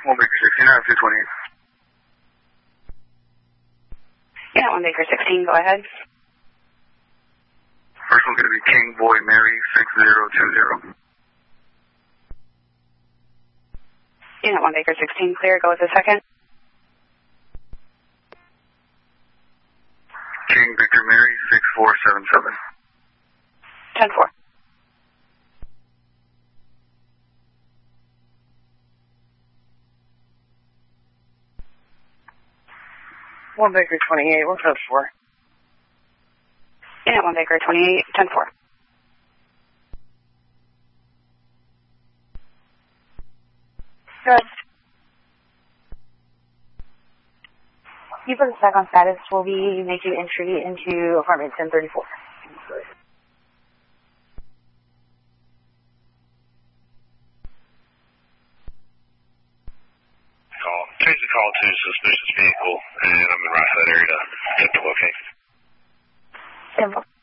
1 Baker 16, I have 228. Yeah, 1 Baker 16, go ahead. First one's going to be King Boy Mary 6020. Unit 1 Baker 16, clear, go with the second. King Victor Mary 6477. 10-4. One Baker 28, what's up for? Unit 1 Baker 28, 10-4. Good. You put a check on status. Will be making entry into apartment 1034. Change the call to suspicious vehicle, and I'm in right side area to get the location. 10-4.